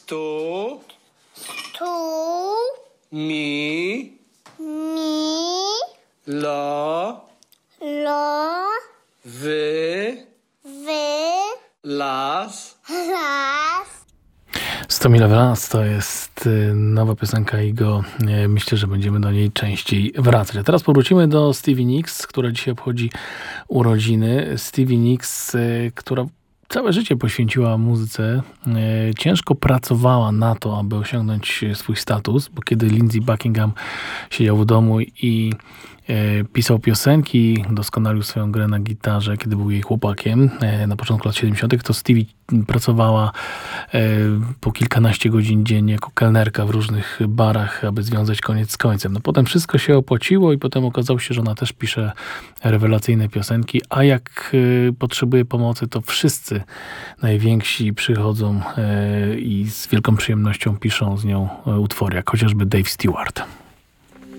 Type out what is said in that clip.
Stu. Tu. Mi. Mi. Lo. Lo. Wy. Wy. Las. Las. 100 mile w las to jest nowa piosenka Igo. Myślę, że będziemy do niej częściej wracać. A teraz powrócimy do Stevie Nicks, która dzisiaj obchodzi urodziny. Stevie Nicks, która całe życie poświęciła muzyce. Ciężko pracowała na to, aby osiągnąć swój status, bo kiedy Lindsey Buckingham siedział w domu i pisał piosenki, doskonalił swoją grę na gitarze, kiedy był jej chłopakiem na początku lat 70., to Stevie pracowała po kilkanaście godzin dziennie jako kelnerka w różnych barach, aby związać koniec z końcem. No potem wszystko się opłaciło i potem okazało się, że ona też pisze rewelacyjne piosenki, a jak potrzebuje pomocy, to wszyscy najwięksi przychodzą i z wielką przyjemnością piszą z nią utwory, jak chociażby Dave Stewart.